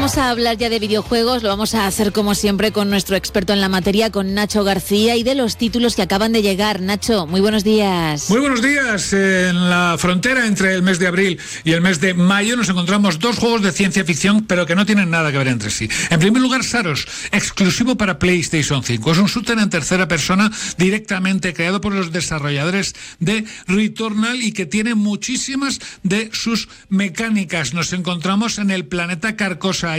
Vamos a hablar ya de videojuegos, lo vamos a hacer como siempre con nuestro experto en la materia, con Nacho García, y de los títulos que acaban de llegar. Nacho, muy buenos días. Muy buenos días. En la frontera entre el mes de abril y el mes de mayo nos encontramos dos juegos de ciencia ficción, pero que no tienen nada que ver entre sí. En primer lugar, Saros, exclusivo para PlayStation 5. Es un shooter en tercera persona directamente creado por los desarrolladores de Returnal y que tiene muchísimas de sus mecánicas. Nos encontramos en el planeta Carcosa.